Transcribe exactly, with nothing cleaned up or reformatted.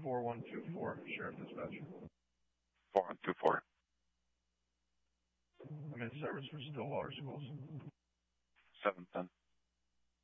four one two four, Sheriff Dispatch. four one two four. I'm in service for Stillwater Schools. seven ten.